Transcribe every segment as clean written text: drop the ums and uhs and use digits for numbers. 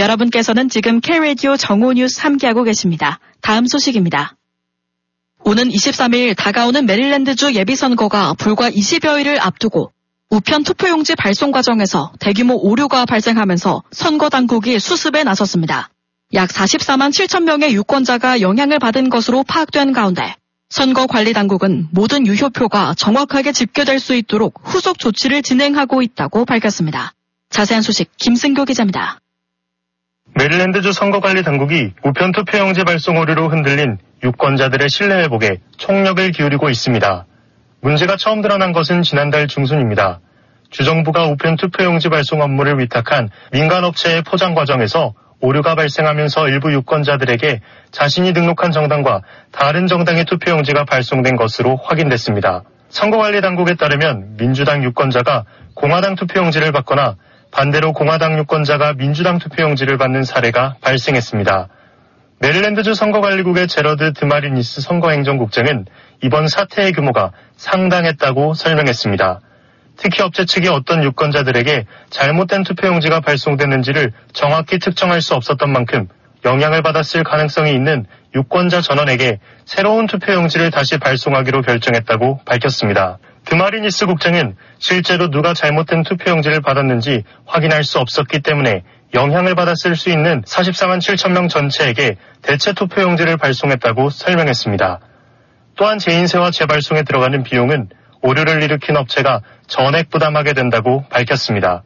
여러분께서는 지금 K-라디오 정오 뉴스 함께하고 계십니다. 다음 소식입니다. 오는 23일 다가오는 메릴랜드주 예비선거가 불과 20여일을 앞두고 우편 투표용지 발송 과정에서 대규모 오류가 발생하면서 선거당국이 수습에 나섰습니다. 약 44만 7천 명의 유권자가 영향을 받은 것으로 파악된 가운데 선거관리당국은 모든 유효표가 정확하게 집계될 수 있도록 후속 조치를 진행하고 있다고 밝혔습니다. 자세한 소식 김승교 기자입니다. 메릴랜드주 선거관리당국이 우편 투표용지 발송 오류로 흔들린 유권자들의 신뢰 회복에 총력을 기울이고 있습니다. 문제가 처음 드러난 것은 지난달 중순입니다. 주정부가 우편 투표용지 발송 업무를 위탁한 민간업체의 포장 과정에서 오류가 발생하면서 일부 유권자들에게 자신이 등록한 정당과 다른 정당의 투표용지가 발송된 것으로 확인됐습니다. 선거관리당국에 따르면 민주당 유권자가 공화당 투표용지를 받거나 반대로 공화당 유권자가 민주당 투표용지를 받는 사례가 발생했습니다. 메릴랜드주 선거관리국의 제러드 드마리니스 선거행정국장은 이번 사태의 규모가 상당했다고 설명했습니다. 특히 업체 측이 어떤 유권자들에게 잘못된 투표용지가 발송됐는지를 정확히 특정할 수 없었던 만큼 영향을 받았을 가능성이 있는 유권자 전원에게 새로운 투표용지를 다시 발송하기로 결정했다고 밝혔습니다. 드마리니스 국장은 실제로 누가 잘못된 투표용지를 받았는지 확인할 수 없었기 때문에 영향을 받았을 수 있는 44만 7천 명 전체에게 대체 투표용지를 발송했다고 설명했습니다. 또한 재인쇄와 재발송에 들어가는 비용은 오류를 일으킨 업체가 전액 부담하게 된다고 밝혔습니다.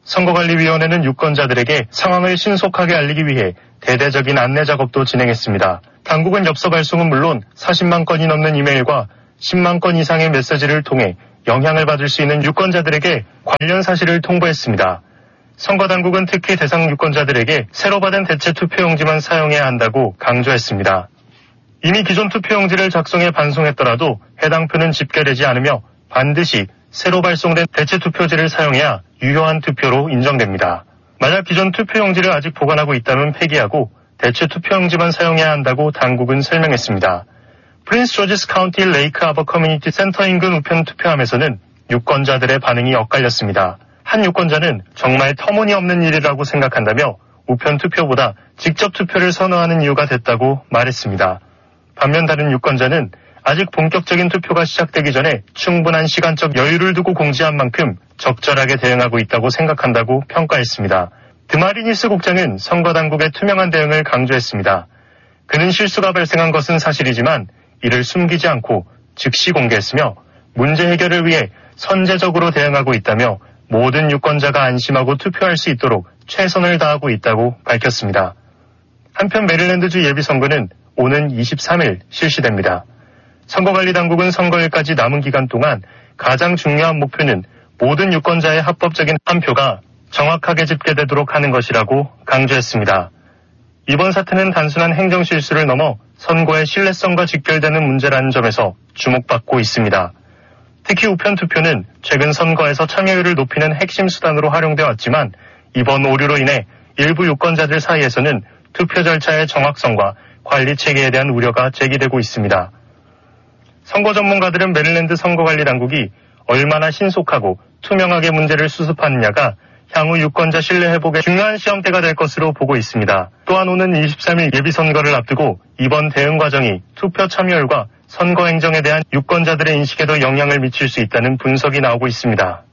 선거관리위원회는 유권자들에게 상황을 신속하게 알리기 위해 대대적인 안내 작업도 진행했습니다. 당국은 엽서 발송은 물론 40만 건이 넘는 이메일과 10만 건 이상의 메시지를 통해 영향을 받을 수 있는 유권자들에게 관련 사실을 통보했습니다. 선거당국은 특히 대상 유권자들에게 새로 받은 대체 투표용지만 사용해야 한다고 강조했습니다. 이미 기존 투표용지를 작성해 반송했더라도 해당 표는 집계되지 않으며 반드시 새로 발송된 대체 투표지를 사용해야 유효한 투표로 인정됩니다. 만약 기존 투표용지를 아직 보관하고 있다면 폐기하고 대체 투표용지만 사용해야 한다고 당국은 설명했습니다. 프린스 조지스 카운티 레이크 하버 커뮤니티 센터 인근 우편 투표함에서는 유권자들의 반응이 엇갈렸습니다. 한 유권자는 정말 터무니없는 일이라고 생각한다며 우편 투표보다 직접 투표를 선호하는 이유가 됐다고 말했습니다. 반면 다른 유권자는 아직 본격적인 투표가 시작되기 전에 충분한 시간적 여유를 두고 공지한 만큼 적절하게 대응하고 있다고 생각한다고 평가했습니다. 드마리니스 국장은 선거당국의 투명한 대응을 강조했습니다. 그는 실수가 발생한 것은 사실이지만 이를 숨기지 않고 즉시 공개했으며 문제 해결을 위해 선제적으로 대응하고 있다며 모든 유권자가 안심하고 투표할 수 있도록 최선을 다하고 있다고 밝혔습니다. 한편 메릴랜드주 예비선거는 오는 23일 실시됩니다. 선거관리당국은 선거일까지 남은 기간 동안 가장 중요한 목표는 모든 유권자의 합법적인 한 표가 정확하게 집계되도록 하는 것이라고 강조했습니다. 이번 사태는 단순한 행정실수를 넘어 선거의 신뢰성과 직결되는 문제라는 점에서 주목받고 있습니다. 특히 우편 투표는 최근 선거에서 참여율을 높이는 핵심 수단으로 활용되어 왔지만 이번 오류로 인해 일부 유권자들 사이에서는 투표 절차의 정확성과 관리 체계에 대한 우려가 제기되고 있습니다. 선거 전문가들은 메릴랜드 선거관리당국이 얼마나 신속하고 투명하게 문제를 수습하느냐가 향후 유권자 신뢰 회복의 중요한 시험대가 될 것으로 보고 있습니다. 또한 오는 23일 예비선거를 앞두고 이번 대응 과정이 투표 참여율과 선거 행정에 대한 유권자들의 인식에도 영향을 미칠 수 있다는 분석이 나오고 있습니다.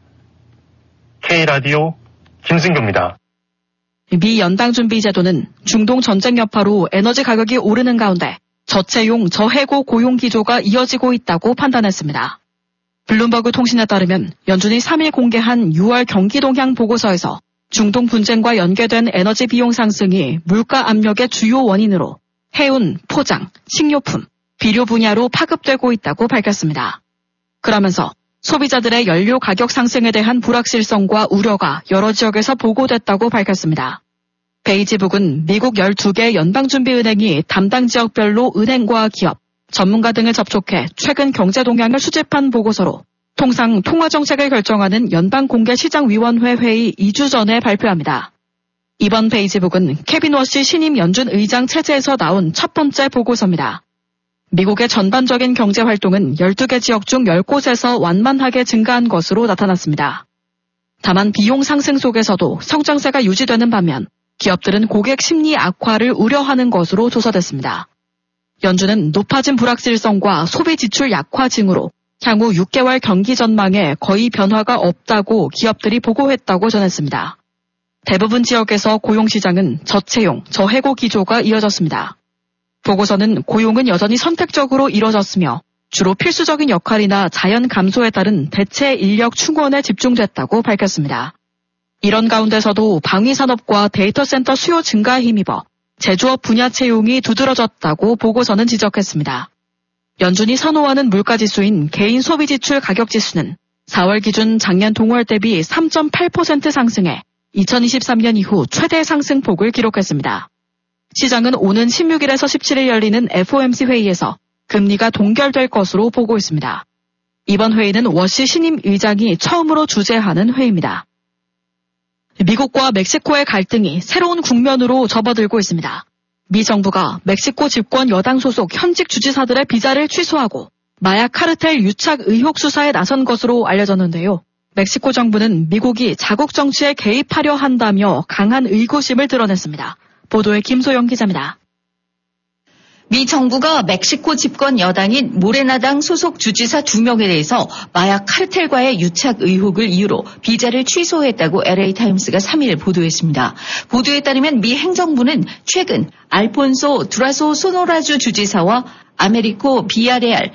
K라디오 김승교입니다. 미 연방준비제도는 중동 전쟁 여파로 에너지 가격이 오르는 가운데 저채용 저해고 고용 기조가 이어지고 있다고 판단했습니다. 블룸버그 통신에 따르면 연준이 3일 공개한 6월 경기 동향 보고서에서 중동 분쟁과 연계된 에너지 비용 상승이 물가 압력의 주요 원인으로 해운, 포장, 식료품, 비료 분야로 파급되고 있다고 밝혔습니다. 그러면서 소비자들의 연료 가격 상승에 대한 불확실성과 우려가 여러 지역에서 보고됐다고 밝혔습니다. 베이지북은 미국 12개 연방준비은행이 담당 지역별로 은행과 기업, 전문가 등을 접촉해 최근 경제 동향을 수집한 보고서로 통상 통화정책을 결정하는 연방공개시장위원회 회의 2주 전에 발표합니다. 이번 베이지북은 케빈 워시 신임 연준 의장 체제에서 나온 첫 번째 보고서입니다. 미국의 전반적인 경제 활동은 12개 지역 중 10곳에서 완만하게 증가한 것으로 나타났습니다. 다만 비용 상승 속에서도 성장세가 유지되는 반면 기업들은 고객 심리 악화를 우려하는 것으로 조사됐습니다. 연준은 높아진 불확실성과 소비 지출 약화 징후로 향후 6개월 경기 전망에 거의 변화가 없다고 기업들이 보고했다고 전했습니다. 대부분 지역에서 고용시장은 저채용, 저해고 기조가 이어졌습니다. 보고서는 고용은 여전히 선택적으로 이뤄졌으며 주로 필수적인 역할이나 자연 감소에 따른 대체 인력 충원에 집중됐다고 밝혔습니다. 이런 가운데서도 방위산업과 데이터 센터 수요 증가에 힘입어 제조업 분야 채용이 두드러졌다고 보고서는 지적했습니다. 연준이 선호하는 물가지수인 개인 소비지출 가격지수는 4월 기준 작년 동월 대비 3.8% 상승해 2023년 이후 최대 상승폭을 기록했습니다. 시장은 오는 16일에서 17일 열리는 FOMC 회의에서 금리가 동결될 것으로 보고 있습니다. 이번 회의는 워시 신임 의장이 처음으로 주재하는 회의입니다. 미국과 멕시코의 갈등이 새로운 국면으로 접어들고 있습니다. 미 정부가 멕시코 집권 여당 소속 현직 주지사들의 비자를 취소하고 마약 카르텔 유착 의혹 수사에 나선 것으로 알려졌는데요. 멕시코 정부는 미국이 자국 정치에 개입하려 한다며 강한 의구심을 드러냈습니다. 보도에 김소영 기자입니다. 미 정부가 멕시코 집권 여당인 모레나당 소속 주지사 2명에 대해서 마약 카르텔과의 유착 의혹을 이유로 비자를 취소했다고 LA타임스가 3일 보도했습니다. 보도에 따르면 미 행정부는 최근 알폰소 두라소 소노라주 주지사와 아메리코 비아레알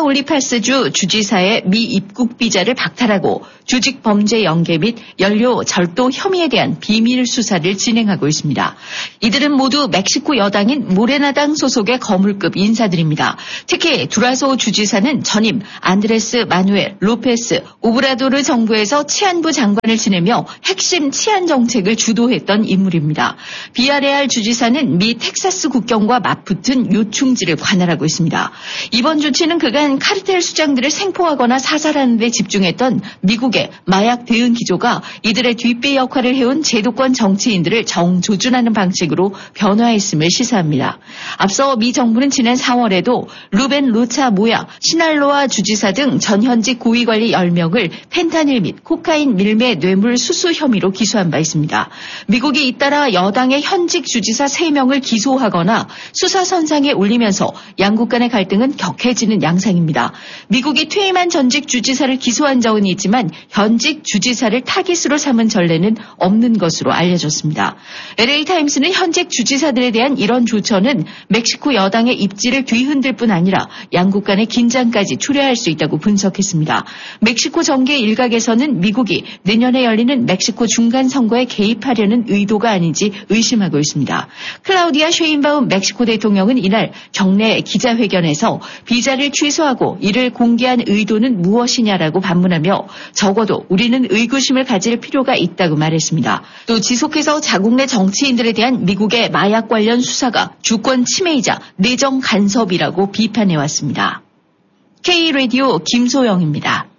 타마울리파스주 주지사의 미 입국 비자를 박탈하고 조직 범죄 연계 및 연료 절도 혐의에 대한 비밀 수사를 진행하고 있습니다. 이들은 모두 멕시코 여당인 모레나당 소속의 거물급 인사들입니다. 특히 두라소 주지사는 전임 안드레스 마누엘 로페스 오브라도르 정부에서 치안부 장관을 지내며 핵심 치안 정책을 주도했던 인물입니다. 비아레알 주지사는 미 텍사스 국경과 맞붙은 요충지를 관할하고 있습니다. 이번 조치는 그간 카르텔 수장들을 생포하거나 사살하는 데 집중했던 미국의 마약 대응 기조가 이들의 뒷배 역할을 해온 제도권 정치인들을 정조준하는 방식으로 변화했음을 시사합니다. 앞서 미 정부는 지난 4월에도 루벤 로차 모야 시날로아 주지사 등 전현직 고위관리 10명을 펜타닐 및 코카인 밀매 뇌물 수수 혐의로 기소한 바 있습니다. 미국이 잇따라 여당의 현직 주지사 3명을 기소하거나 수사선상에 올리면서 양국 간의 갈등은 격해지는 양상입니다. 미국이 퇴임한 전직 주지사를 기소한 적은 있지만 현직 주지사를 타깃으로 삼은 전례는 없는 것으로 알려졌습니다. LA타임스는 현직 주지사들에 대한 이런 조처는 멕시코 여당의 입지를 뒤흔들 뿐 아니라 양국 간의 긴장까지 초래할 수 있다고 분석했습니다. 멕시코 정계 일각에서는 미국이 내년에 열리는 멕시코 중간선거에 개입하려는 의도가 아닌지 의심하고 있습니다. 클라우디아 쉐인바움 멕시코 대통령은 이날 경내 기자회견에서 비자를 취소하고 이를 공개한 의도는 무엇이냐라고 반문하며 적어도 우리는 의구심을 가질 필요가 있다고 말했습니다. 또 지속해서 자국 내 정치인들에 대한 미국의 마약 관련 수사가 주권 침해이자 내정 간섭이라고 비판해왔습니다. K-라디오 김소영입니다.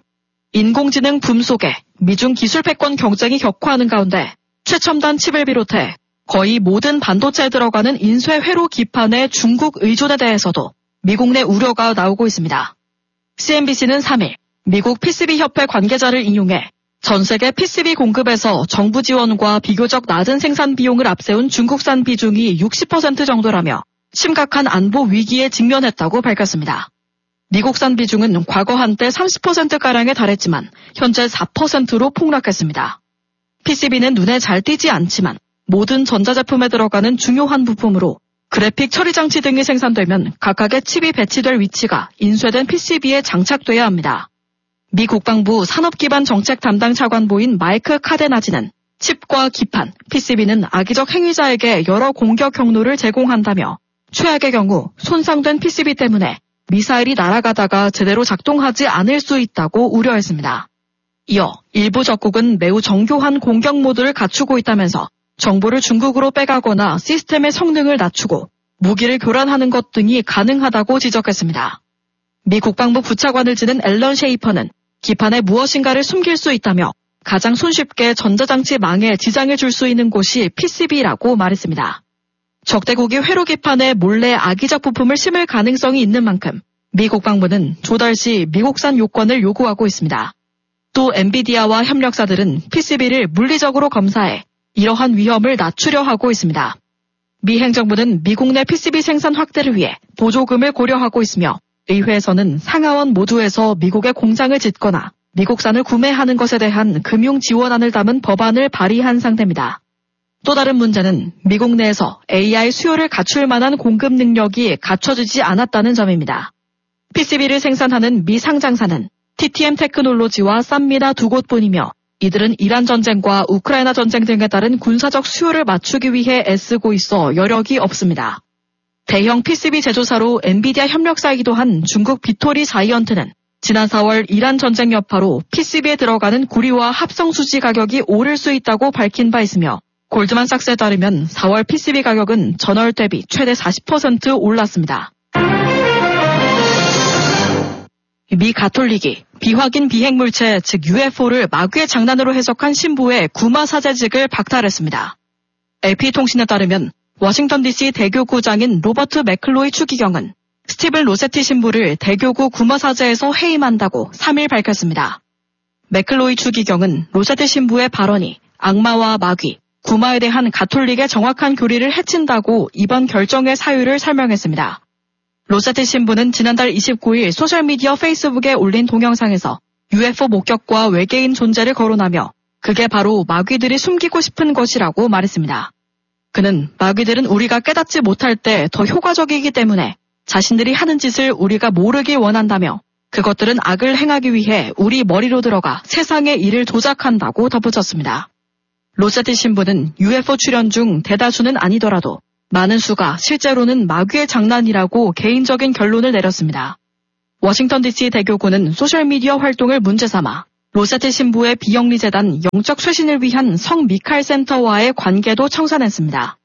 인공지능 붐 속에 미중 기술 패권 경쟁이 격화하는 가운데 최첨단 칩을 비롯해 거의 모든 반도체에 들어가는 인쇄 회로 기판의 중국 의존에 대해서도 미국 내 우려가 나오고 있습니다. CNBC는 3일 미국 PCB협회 관계자를 인용해 전 세계 PCB 공급에서 정부 지원과 비교적 낮은 생산 비용을 앞세운 중국산 비중이 60% 정도라며 심각한 안보 위기에 직면했다고 밝혔습니다. 미국산 비중은 과거 한때 30%가량에 달했지만 현재 4%로 폭락했습니다. PCB는 눈에 잘 띄지 않지만 모든 전자제품에 들어가는 중요한 부품으로 그래픽 처리 장치 등이 생산되면 각각의 칩이 배치될 위치가 인쇄된 PCB에 장착돼야 합니다. 미 국방부 산업기반 정책 담당 차관보인 마이크 카데나지는 칩과 기판, PCB는 악의적 행위자에게 여러 공격 경로를 제공한다며 최악의 경우 손상된 PCB 때문에 미사일이 날아가다가 제대로 작동하지 않을 수 있다고 우려했습니다. 이어 일부 적국은 매우 정교한 공격 모드를 갖추고 있다면서 정보를 중국으로 빼가거나 시스템의 성능을 낮추고 무기를 교란하는 것 등이 가능하다고 지적했습니다. 미 국방부 부차관을 지낸 앨런 셰이퍼는 기판에 무엇인가를 숨길 수 있다며 가장 손쉽게 전자장치 망에 지장을 줄 수 있는 곳이 PCB라고 말했습니다. 적대국이 회로 기판에 몰래 악의적 부품을 심을 가능성이 있는 만큼 미 국방부는 조달 시 미국산 요건을 요구하고 있습니다. 또 엔비디아와 협력사들은 PCB를 물리적으로 검사해 이러한 위험을 낮추려 하고 있습니다. 미 행정부는 미국 내 PCB 생산 확대를 위해 보조금을 고려하고 있으며 의회에서는 상하원 모두에서 미국에 공장을 짓거나 미국산을 구매하는 것에 대한 금융 지원안을 담은 법안을 발의한 상태입니다. 또 다른 문제는 미국 내에서 AI 수요를 갖출 만한 공급 능력이 갖춰지지 않았다는 점입니다. PCB를 생산하는 미 상장사는 TTM 테크놀로지와 쌈미나 두 곳뿐이며 이들은 이란 전쟁과 우크라이나 전쟁 등에 따른 군사적 수요를 맞추기 위해 애쓰고 있어 여력이 없습니다. 대형 PCB 제조사로 엔비디아 협력사이기도 한 중국 비토리 자이언트는 지난 4월 이란 전쟁 여파로 PCB에 들어가는 구리와 합성수지 가격이 오를 수 있다고 밝힌 바 있으며 골드만삭스에 따르면 4월 PCB 가격은 전월 대비 최대 40% 올랐습니다. 미 가톨릭이 비확인 비행물체 즉 UFO를 마귀의 장난으로 해석한 신부의 구마 사제직을 박탈했습니다. AP통신에 따르면 워싱턴 DC 대교구장인 로버트 맥클로이 추기경은 스티븐 로세티 신부를 대교구 구마 사제에서 해임한다고 3일 밝혔습니다. 맥클로이 추기경은 로세티 신부의 발언이 악마와 마귀, 구마에 대한 가톨릭의 정확한 교리를 해친다고 이번 결정의 사유를 설명했습니다. 로세티 신부는 지난달 29일 소셜미디어 페이스북에 올린 동영상에서 UFO 목격과 외계인 존재를 거론하며 그게 바로 마귀들이 숨기고 싶은 것이라고 말했습니다. 그는 마귀들은 우리가 깨닫지 못할 때 더 효과적이기 때문에 자신들이 하는 짓을 우리가 모르길 원한다며 그것들은 악을 행하기 위해 우리 머리로 들어가 세상의 일을 조작한다고 덧붙였습니다. 로세티 신부는 UFO 출연 중 대다수는 아니더라도 많은 수가 실제로는 마귀의 장난이라고 개인적인 결론을 내렸습니다. 워싱턴 DC 대교구는 소셜미디어 활동을 문제 삼아 로세티 신부의 비영리 재단 영적 쇄신을 위한 성 미칼 센터와의 관계도 청산했습니다.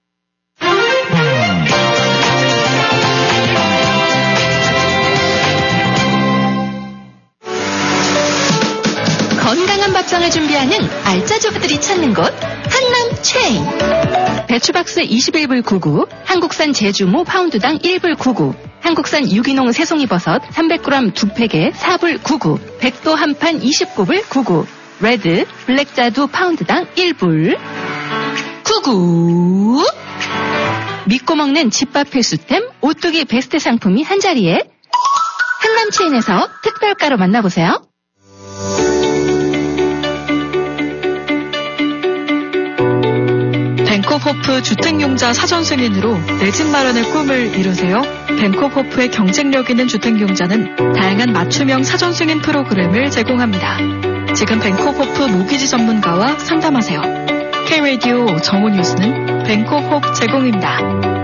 건강한 밥상을 준비하는 알짜주부들이 찾는 곳 한남 체인. 배추박스 21불 99, 한국산 제주무 파운드당 1불 99, 한국산 유기농 새송이버섯 300g 2팩에 4불 99, 백도 한판 29불 99, 레드, 블랙자두 파운드당 1불 99. 믿고 먹는 집밥 필수템 오뚜기 베스트 상품이 한자리에 한남 체인에서 특별가로 만나보세요. 벤코호프 주택용자 사전 승인으로 내 집 마련의 꿈을 이루세요. 벤코호프의 경쟁력 있는 주택용자는 다양한 맞춤형 사전 승인 프로그램을 제공합니다. 지금 벤코호프 모기지 전문가와 상담하세요. K-라디오 정오 뉴스는 벤코호프 제공입니다.